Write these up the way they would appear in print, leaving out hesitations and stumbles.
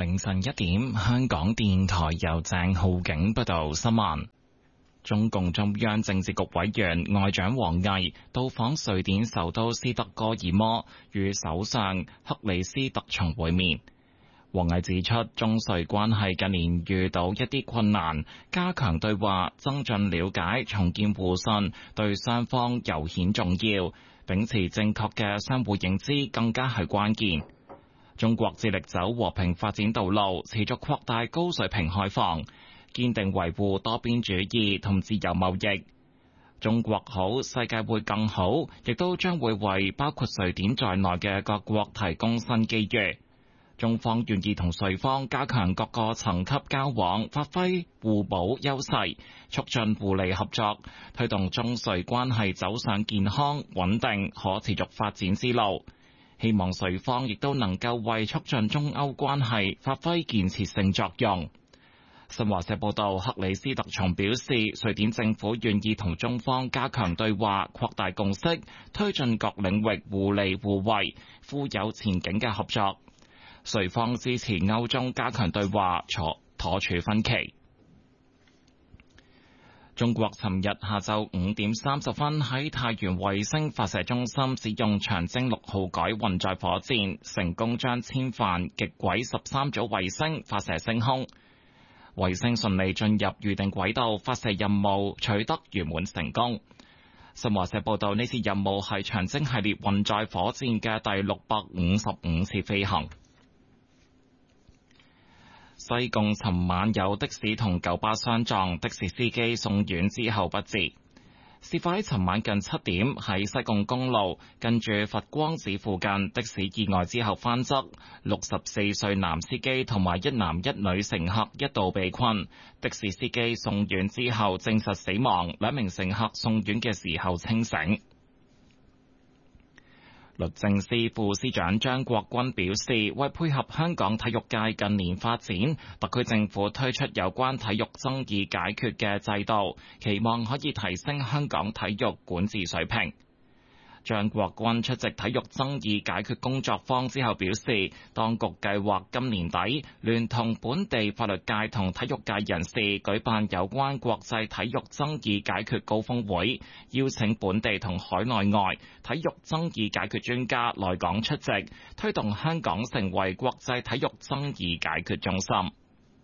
凌晨1點，香港電台由鄭浩景報道新聞。中共中央政治局委員外長王毅到訪瑞典首都斯德哥爾摩，與首相克里斯特松會面。王毅指出，中瑞關係近年遇到一啲困難，加強對話，增進了解，重建互信，對雙方尤顯重要。秉持正確嘅相互認知，更加係關鍵。中國致力走和平發展道路，持續擴大高水平開放，堅定維護多邊主義同自由貿易。中國好，世界會更好，亦都將會為包括瑞典在內嘅各國提供新機遇。中方願意同瑞方加強各個層級交往，發揮互補優勢，促進互利合作，推動中瑞關係走上健康、穩定、可持續發展之路。希望瑞方亦都能夠為促進中歐關係發揮建設性作用。新華社報道，克里斯特松表示，瑞典政府願意同中方加強對話，擴大共識，推進各領域互利互惠、富有前景嘅合作。瑞方支持歐中加強對話，妥處分歧。中國尋日下晝5點30分喺太原衛星發射中心使用長征6號載運載火箭，成功將殲帆極軌13組衛星發射升空。衛星順利進入預定軌道，發射任務取得圓滿成功。新華社報道，呢次任務係長征系列運載火箭嘅第655次飛行。西貢尋晚有的士同九巴相撞，的士司機送院之後不治。事發喺尋晚近7點，喺西貢公路近住佛光寺附近，的士意外之後翻側，64歲男司機同埋1男1女乘客一度被困，的士司機送院之後證實死亡，2名乘客送院嘅時候清醒。律政司副司長張國軍表示，為配合香港體育界近年發展，特區政府推出有關體育爭議解決嘅制度，期望可以提升香港體育管治水平。張國軍出席體育爭議解決工作坊之後表示，當局計劃今年底聯同本地法律界同體育界人士舉辦有關國際體育爭議解決高峰會，邀請本地同海內外體育爭議解決專家來港出席，推動香港成為國際體育爭議解決中心。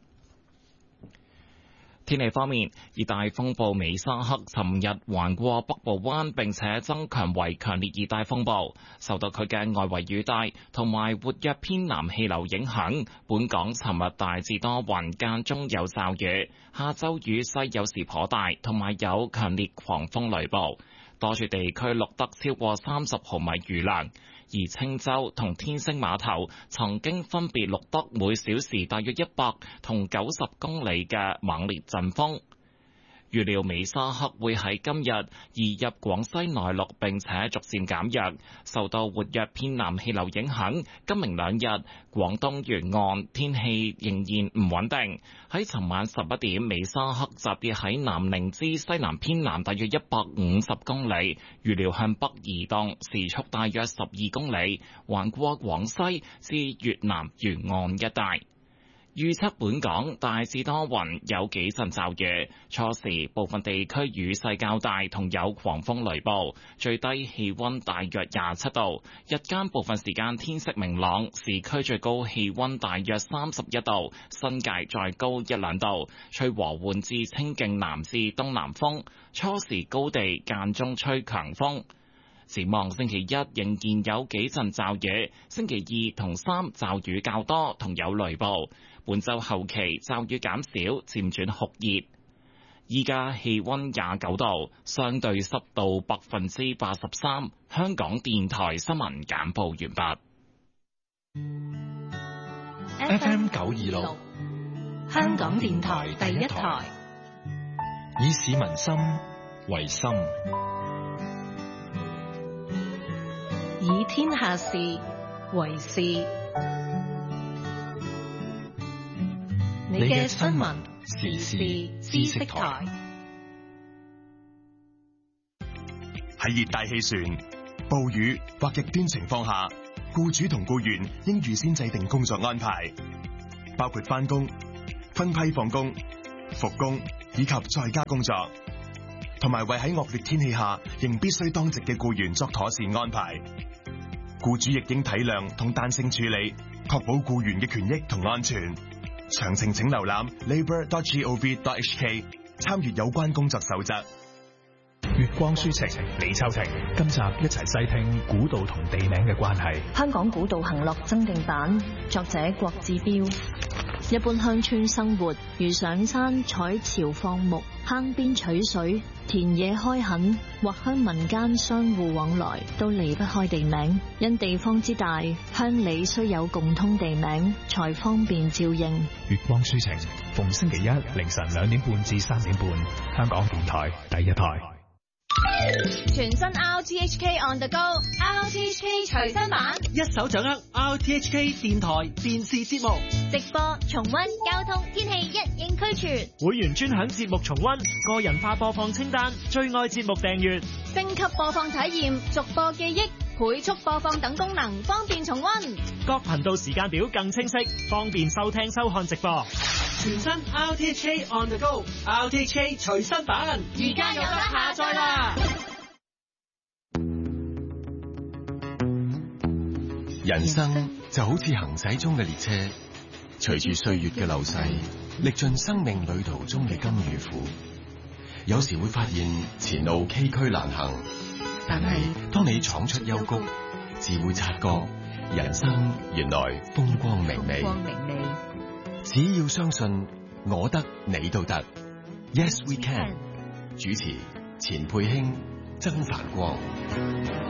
天氣方面，熱帶風暴美沙克尋日橫過北部灣，並且增強為強烈熱帶風暴。受到佢嘅外圍雨帶同埋活躍偏南氣流影響，本港尋日大致多雲，間中有驟雨。下晝雨勢有時頗大，同埋有強烈狂風雷暴。多處地區錄得超過30毫米雨量。而青洲同天星碼頭曾經分別錄得每小時大約100同90公里嘅猛烈陣風。預料美沙克會喺今日移入廣西內陸，並且逐漸減弱。受到活躍偏南氣流影響，今明2日廣東沿岸天氣仍然唔穩定。喺尋晚11點，美沙克集結喺南寧之西南偏南大約150公里，預料向北移動，時速大約12公里，橫過廣西至越南沿岸一帶。預測本港大致多雲，有幾陣驟雨，初時部分地區雨勢較大，同有狂風雷暴，最低氣溫大約27度，日間部分時間天色明朗，市區最高氣溫大約31度，新界再高1-2度，吹和緩至清勁南至東南風，初時高地間中吹強風。展望星期一仍然有幾陣驟雨，星期2同3驟雨較多，同有雷暴。本週後期驟雨減少，漸轉酷熱。依家氣溫29度，相對濕度83%。香港電台新聞簡報完畢。FM 926，香港電台第一台，以市民心為心， 以天下事為事。你嘅新聞時事知識台。 喺熱帶氣旋、暴雨或極端情況下，僱主同僱員應預先制定工作安排。 包括返工、分批放工、復工以及在家工作，同埋為喺惡劣天氣下仍必須當值嘅僱員作妥善安排。僱主亦應體諒同彈性處理，確保僱員嘅權益同安全。詳情請瀏覽 labour.gov.hk， 參閱有關工作守則。 月光書情，李秋婷，今集一齊細聽古道同地名嘅關係。 香港古道行樂增訂版，作者郭志標。一般鄉村生活如上山採潮放牧、坑邊取水、田野開墾，或鄉民間相互往來，都離不開地名。因地方之大，鄉里需有共通地名，才方便照應。 月光書情，逢星期一凌晨2點半至3點半，香港電台第一台。 全新 RTHK On The Go，RTHK 隨身版， 一手掌握 RTHK 電台電視節目直播、重溫、交通、天氣一應俱全。 會員專享節目重溫、個人化播放清單、最愛節目訂閱、 升級播放體驗、續播記憶、倍速播放等功能，方便重溫。 各頻道時間表更清晰，方便收聽收看直播。全新 RTHK On The Go，RTHK 隨身版， 而家有得下載啦！ 人生就好似行駛中嘅列車，隨住歲月嘅流逝，歷盡生命旅途中嘅甘與苦。有時會發現前路崎嶇難行，但係當你闖出幽谷，只會察覺人生原來風光明媚。只要相信我得你都得。 Yes we can。主持錢佩卿、曾繁光。